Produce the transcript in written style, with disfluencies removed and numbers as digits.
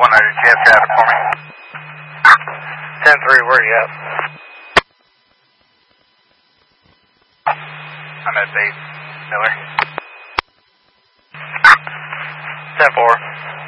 100, you have traffic for me? 10-3, where are you at? I'm at base, Miller. 10-4.